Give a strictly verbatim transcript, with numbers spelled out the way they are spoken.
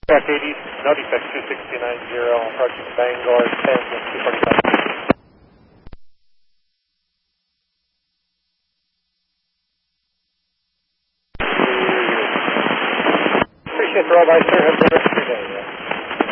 Track eighty, no defects, two sixty-nine zero, approaching Bangor, ten, two forty-five. Appreciate the roll by, sir. Have a good rest of your day.